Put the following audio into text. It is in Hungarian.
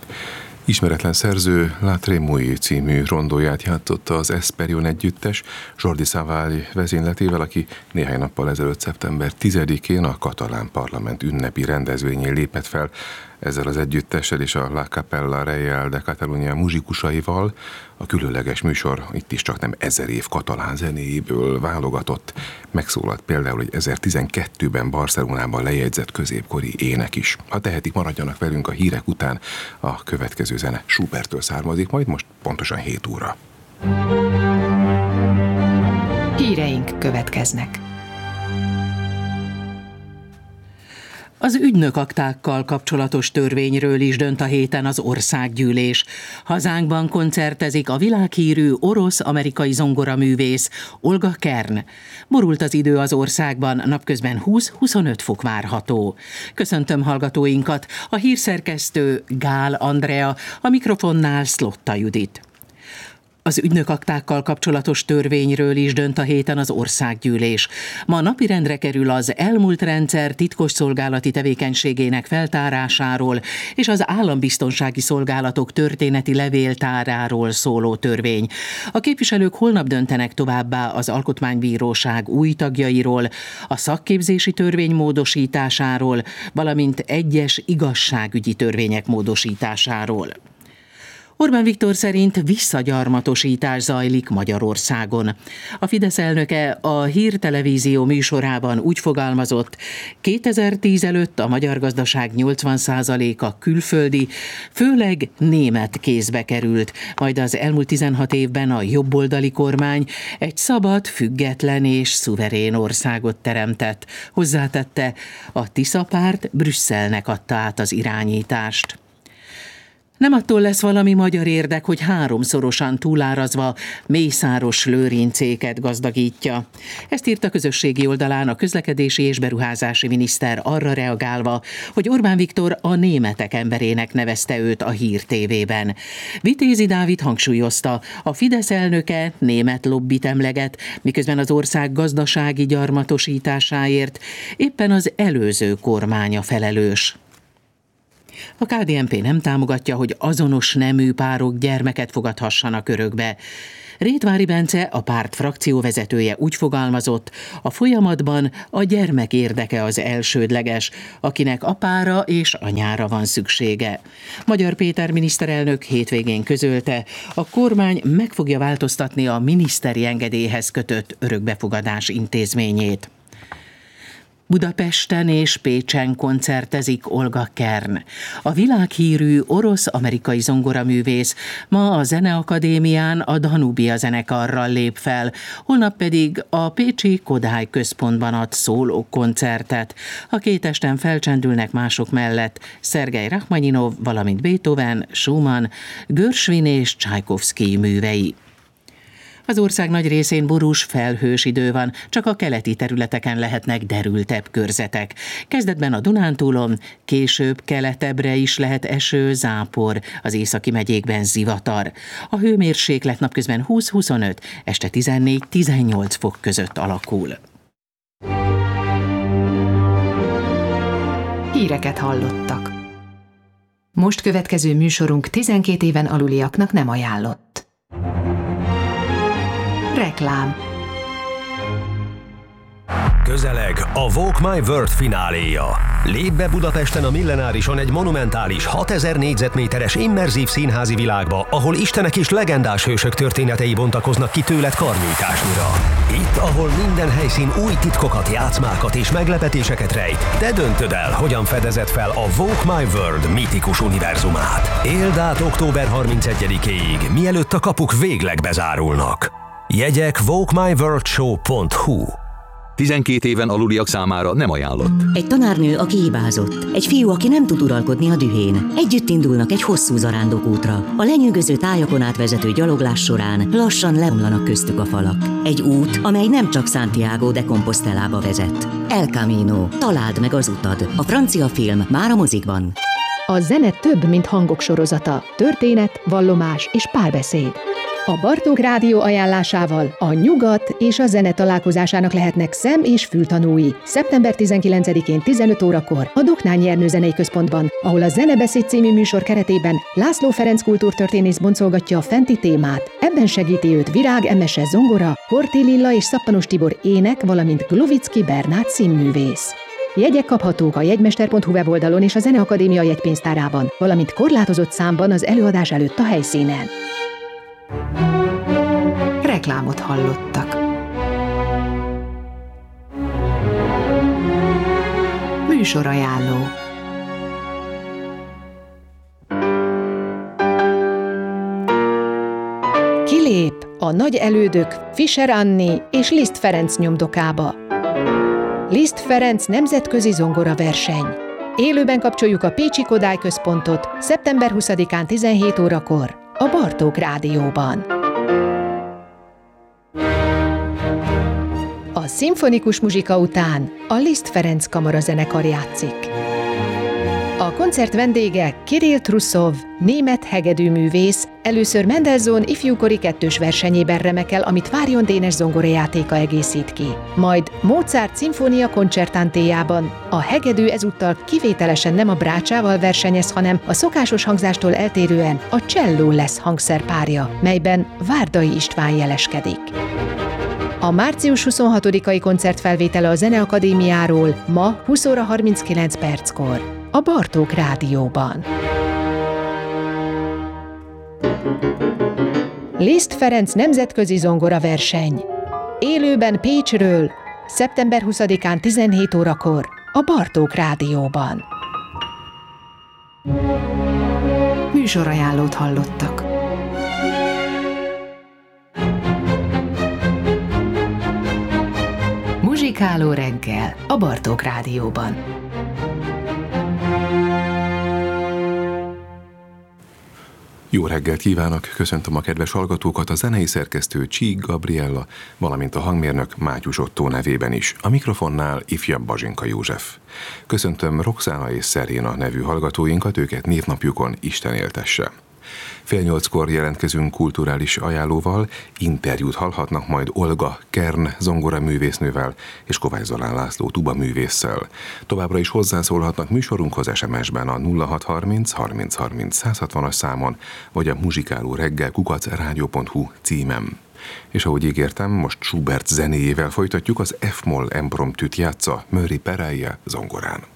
Ismeretlen szerző La Trémouille című rondóját játszotta az Esperion együttes Jordi Savall vezényletével, aki néhány nappal ezelőtt szeptember 10-én a katalán parlament ünnepi rendezvényén lépett fel ezzel az együttessel és a La Capella Reial de Catalunya muzsikusaival. A különleges műsor itt is csak nem 1000 év katalán zenéjéből válogatott. Megszólalt például egy 1012-ben Barcelonában lejegyzett középkori ének is. Ha tehetik, maradjanak velünk a hírek után. A következő zene Schuberttől származik, majd most pontosan 7 óra. Híreink következnek. Az ügynökaktákkal kapcsolatos törvényről is dönt a héten az országgyűlés. Hazánkban koncertezik a világhírű orosz-amerikai zongoraművész Olga Kern. Borult az idő az országban, napközben 20-25 fok várható. Köszöntöm hallgatóinkat, a hírszerkesztő Gál Andrea, a mikrofonnál Szlotta Judit. Az ügynökaktákkal kapcsolatos törvényről is dönt a héten az országgyűlés. Ma napirendre kerül az elmúlt rendszer titkosszolgálati tevékenységének feltárásáról és az állambiztonsági szolgálatok történeti levéltáráról szóló törvény. A képviselők holnap döntenek továbbá az Alkotmánybíróság új tagjairól, a szakképzési törvény módosításáról, valamint egyes igazságügyi törvények módosításáról. Orbán Viktor szerint visszagyarmatosítás zajlik Magyarországon. A Fidesz elnöke a Hírtelevízió műsorában úgy fogalmazott, 2010 előtt a magyar gazdaság 80%-a külföldi, főleg német kézbe került, majd az elmúlt 16 évben a jobboldali kormány egy szabad, független és szuverén országot teremtett. Hozzátette, a Tisza párt Brüsszelnek adta át az irányítást. Nem attól lesz valami magyar érdek, hogy háromszorosan túlárazva Mészáros Lőrincéket gazdagítja. Ezt írt a közösségi oldalán a közlekedési és beruházási miniszter arra reagálva, hogy Orbán Viktor a németek emberének nevezte őt a Hír TV-ben. Vitézi Dávid hangsúlyozta, a Fidesz elnöke német lobbit emleget, miközben az ország gazdasági gyarmatosításáért éppen az előző kormánya felelős. A KDNP nem támogatja, hogy azonos nemű párok gyermeket fogadhassanak örökbe. Rétvári Bence, a párt frakcióvezetője úgy fogalmazott, a folyamatban a gyermek érdeke az elsődleges, akinek apára és anyára van szüksége. Magyar Péter miniszterelnök hétvégén közölte, a kormány meg fogja változtatni a miniszteri engedélyhez kötött örökbefogadás intézményét. Budapesten és Pécsen koncertezik Olga Kern. A világhírű orosz-amerikai zongoraművész ma a Zeneakadémián a Danubia zenekarral lép fel, holnap pedig a pécsi Kodály központban ad szóló koncertet. A két esten felcsendülnek mások mellett Szergej Rachmaninov, valamint Beethoven, Schumann, Görsvin és Csajkovszkij művei. Az ország nagy részén borús, felhős idő van, csak a keleti területeken lehetnek derültebb körzetek. Kezdetben a Dunántúlon, később keletebbre is lehet eső, zápor, az északi megyékben zivatar. A hőmérséklet napközben 20-25, este 14-18 fok között alakul. Híreket hallottak. Most következő műsorunk 12 éven aluliaknak nem ajánlott. Reklám. Közeleg a Walk My World fináléja. Lép be Budapesten a Millenárison egy monumentális 6000 négyzetméteres immerzív színházi világba, ahol istenek és legendás hősök történetei bontakoznak ki tőled karnyújtásnyira. Itt, ahol minden helyszín új titkokat, játszmákat és meglepetéseket rejt, te döntöd el, hogyan fedezed fel a Walk My World mítikus univerzumát. Éld át október 31-éig, mielőtt a kapuk végleg bezárulnak. Jegyek walkmyworldshow.hu. 12 éven aluliak számára nem ajánlott. Egy tanárnő, aki hibázott. Egy fiú, aki nem tud uralkodni a dühén. Együtt indulnak egy hosszú zarándokútra. A lenyűgöző tájakon átvezető gyaloglás során lassan leomlanak köztük a falak. Egy út, amely nem csak Santiago de Compostelába vezet. El Camino. Találd meg az utad. A francia film már a mozikban. A zene több, mint hangok sorozata. Történet, vallomás és párbeszéd. A Bartók Rádió ajánlásával a nyugat és a zene találkozásának lehetnek szem- és fültanúi. Szeptember 19-én 15 órakor a Doknányi Ernő Zenei Központban, ahol a Zenebeszéd című műsor keretében László Ferenc kultúrtörténész boncolgatja a fenti témát. Ebben segíti őt Virág Emese zongora, Horthy Lilla és Szappanos Tibor ének, valamint Glovicki Bernát színművész. Jegyek kaphatók a jegymester.hu weboldalon és a Zeneakadémia jegypénztárában, valamint korlátozott számban az előadás előtt a helyszínen. Reklámot hallottak. Műsorajánló. Kilép a nagy elődök Fischer Anni és Liszt Ferenc nyomdokába. Liszt Ferenc nemzetközi zongoraverseny. Élőben kapcsoljuk a Pécsi Kodály Központot szeptember 20-án 17 órakor a Bartók Rádióban. A szimfonikus muzsika után a Liszt Ferenc kamarazenekar játszik. A koncert vendége Kirill Trussov, német hegedűművész, először Mendelssohn ifjúkori kettős versenyében remekel, amit Várjon Dénes zongorajátéka egészít ki. Majd Mozart szimfónia koncertantéjában a hegedű ezúttal kivételesen nem a brácsával versenyez, hanem a szokásos hangzástól eltérően a cselló lesz hangszerpárja, melyben Várdai István jeleskedik. A március 26-ai koncertfelvétele a Zeneakadémiáról ma 20 óra 39 perckor a Bartók Rádióban. Liszt Ferenc nemzetközi zongoraverseny. Élőben Pécsről, szeptember 20-án 17 órakor a Bartók Rádióban. Műsorajánlót hallottak. Muzsikáló reggel a Bartók Rádióban. Jó reggelt kívánok, köszöntöm a kedves hallgatókat, a zenei szerkesztő Csík Gabriella, valamint a hangmérnök Mátyus Ottó nevében is. A mikrofonnál ifjabb Bazsinka József. Köszöntöm Roxana és Szeréna nevű hallgatóinkat, őket névnapjukon Isten éltesse. 7:30 jelentkezünk kulturális ajánlóval, interjút hallhatnak majd Olga Kern zongoraművésznővel és Kovács Zolán László tubaművésszel. Továbbra is hozzászólhatnak műsorunkhoz SMS-ben a 0630 30 30 160-as számon, vagy a muzsikálóreggel@rádió.hu címem. És ahogy ígértem, most Schubert zenéjével folytatjuk, az F-moll impromptűt játsza Murray Pereye zongorán.